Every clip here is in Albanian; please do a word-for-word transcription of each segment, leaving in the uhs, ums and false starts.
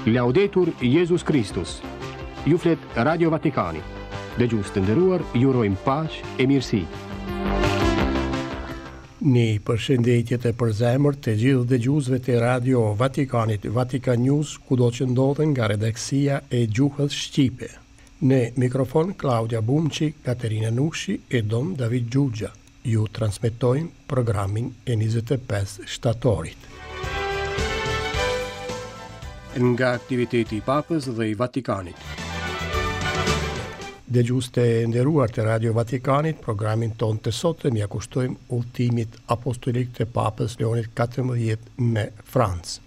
Laudetur Jesus Christus. Ju flet Radio Vatikani. Dëgjues të nderuar, ju urojmë paqë e mirësi. Një përshëndetje të përzemërt të gjithë dëgjuesve të Radio Vatikanit, Vatikan News, kudo që ndodhen nga redaksia e gjuhës shqipe. Në mikrofon Claudia Bumçi, Katerina Nushi e Dom David Gjugja. Ju transmetojmë programin e njëzet e pesë shtatorit. Nga aktiviteti i Papës dhe i Vatikanit. Dëgjues të nderuar të Radio Vatikanit, programin ton të sotëm ja kushtojmë udhëtimit apostolik të Papës Leonit katërmbëdhjetë në Francë.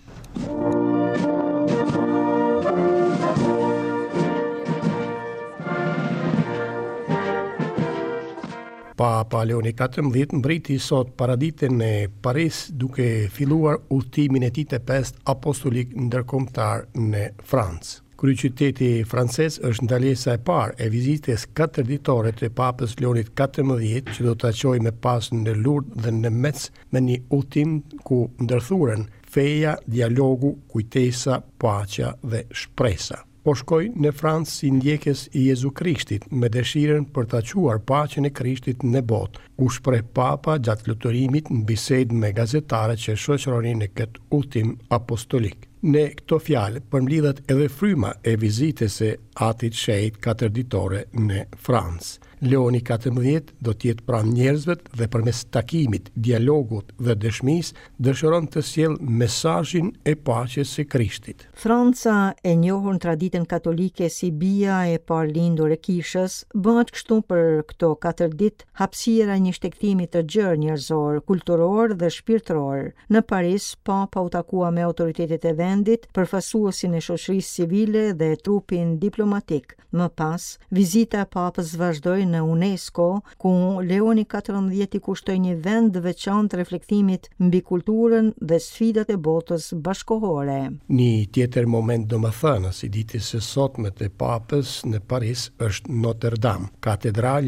Papa Leoni katërmbëdhjetë mbriti sot paraditën në Paris duke filluar udhëtimin e tij të pestë apostolik ndërkombëtar në Francë. Kryeqyteti francez është ndalesa e parë e vizitës katërditore të Papës Leonit katërmbëdhjetë që do të qojë më pas në Lourdes dhe në Metz me një udhëtim ku ndërthuren feja, dialogu, kujtesa, paqja dhe shpresa. Po shkoj në Francë si ndjekës i Jezu Krishtit me dëshirën për ta quar paqen e Krishtit në botë, u shpreh Papa gjatë luturimit në bisedë me gazetarët që shoqëronin në këtë udhëtim apostolik. Në këto fjalë përmbledhet edhe fryma e vizitës së atit shenjtë katërditore në Francë. Leoni katërmbëdhjetë do të jetë pranë njerëzve dhe përmes takimit, dialogut dhe dëshmisë dëshiron të sjellë mesazhin e paqes së Krishtit. Franca, e njohur në traditën katolike si bija e parlindur e kishës, bëhet kështu për këto katër ditë hapësira e një shtegtimi të gjerë njerëzor, kulturor dhe shpirtëror. Në Paris, Papa u takua me autoritetet e vendit, përfaqësuesin e shoqërisë civile dhe trupin diplomatik. Më pas, vizita e Papës vazhdoi në UNESCO, ku Leoni katërmbëdhjetë i kushtoi një vend të veçantë reflektimit mbi kulturën dhe sfidat e botës bashkëkohore. Një tjetër moment domethënës i ditës së sotme të Papës në Paris është Notre Dame, katedralja